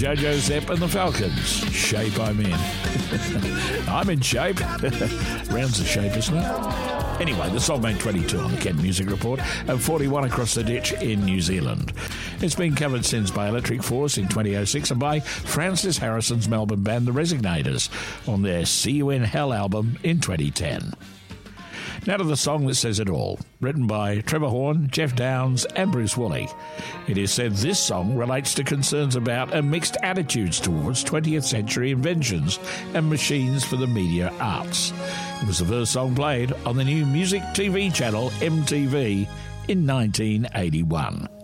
Jojo Zepp and the Falcons. Shape I'm in. I'm in shape. Round's the shape, isn't it? Anyway, the song made 22 on the Kent Music Report and 41 across the ditch in New Zealand. It's been covered since by Electric Force in 2006 and by Francis Harrison's Melbourne band The Resignators on their See You in Hell album in 2010. Now to the song that says it all, written by Trevor Horn, Jeff Downes and Bruce Woolley. It is said this song relates to concerns about and mixed attitudes towards 20th century inventions and machines for the media arts. It was the first song played on the new music TV channel MTV in 1981.